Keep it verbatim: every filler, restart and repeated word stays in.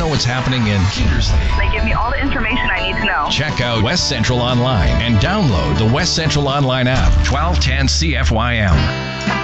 what's happening in Keedersley. They give me all the information I need to know. Check out West Central Online and download the West Central Online app. twelve ten C F Y M.